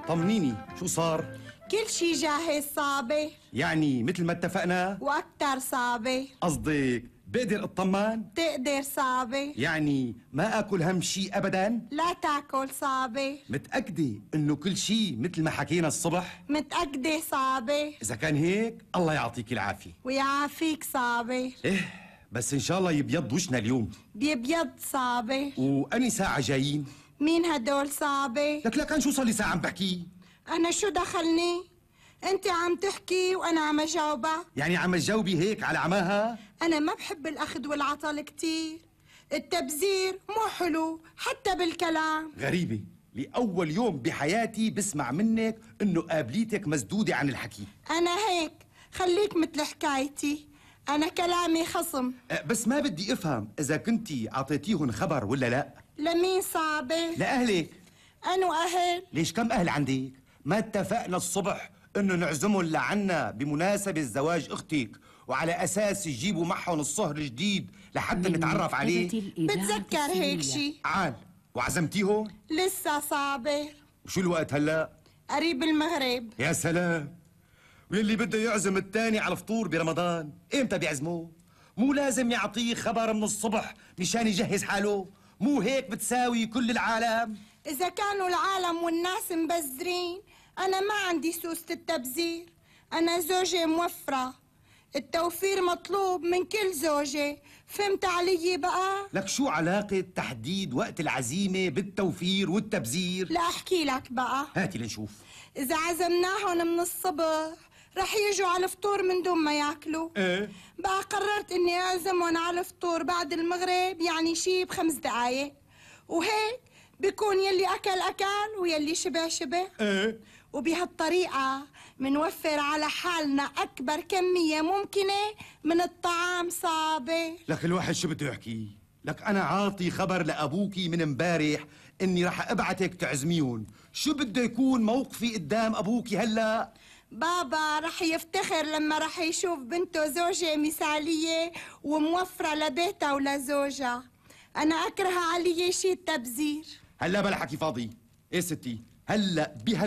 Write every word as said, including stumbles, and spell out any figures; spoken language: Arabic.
طمنيني شو صار؟ كل شي جاهز صابر، يعني مثل ما اتفقنا؟ واكتر صابر. قصدك بقدر اطمن؟ تقدر صابر. يعني ما اكل هم شي ابدا؟ لا تاكل صابر. متأكدة انه كل شي مثل ما حكينا الصبح؟ متأكدة صابر. اذا كان هيك الله يعطيك العافية. ويعافيك صابر. ايه بس ان شاء الله يبيض وشنا اليوم. بيبيض صابر. واني ساعة جايين؟ مين هدول صابر؟ لك لا كان شو صار لي ساعة عم بحكي؟ انا شو دخلني؟ انت عم تحكي وانا عم اجاوبك. يعني عم تجاوبي هيك على عماها؟ انا ما بحب الاخذ والعطاء كتير، التبذير مو حلو حتى بالكلام. غريبة، لأول يوم بحياتي بسمع منك إنه قابليتك مسدودة عن الحكي. أنا هيك، خليك مثل حكايتي، أنا كلامي خصم. أه بس ما بدي أفهم إذا كنتي أعطيتيهم خبر ولا لا. لمين صعبة؟ لأهلك. أنو أهل؟ ليش كم أهل عندك؟ ما اتفقنا الصبح إنه نعزمهم لعنا بمناسبة زواج أختك، وعلى أساس يجيبوا معهم الصهر الجديد لحتى نتعرف عليه؟ بتذكر هيك شي؟ عال، وعزمتيهم؟ لسه صعبة. وشو الوقت هلأ؟ قريب المغرب. يا سلام، واللي بده يعزم التاني على الفطور برمضان امتى بيعزموه؟ مو لازم يعطيه خبر من الصبح مشان يجهز حاله؟ مو هيك بتساوي كل العالم؟ إذا كانوا العالم والناس مبذرين، أنا ما عندي سوسة التبذير، أنا زوجة موفرة، التوفير مطلوب من كل زوجة، فهمت علي بقى؟ لك شو علاقة تحديد وقت العزيمة بالتوفير والتبذير؟ لا أحكي لك بقى. هاتي لنشوف. إذا عزمناهم من الصبح رح يجوا على الفطور من دون ما ياكلوا. ايه بقى قررت إني أعزمهم على الفطور بعد المغرب، يعني شي بخمس دقايق، وهيك بيكون يلي أكل أكل ويلي شبع شبع. ايه وبهالطريقة منوفر على حالنا أكبر كمية ممكنة من الطعام صابر. لك الواحد شو بده يحكي؟ لك أنا عاطي خبر لأبوكي من امبارح إني رح أبعتك تعزميهم، شو بده يكون موقفي قدام أبوكي هلأ؟ بابا رح يفتخر لما رح يشوف بنته زوجة مثالية وموفرة لبيتها ولزوجها. أنا أكره علي شي التبذير. هلا بلا حكي فاضي. ايه ستي، هلا بها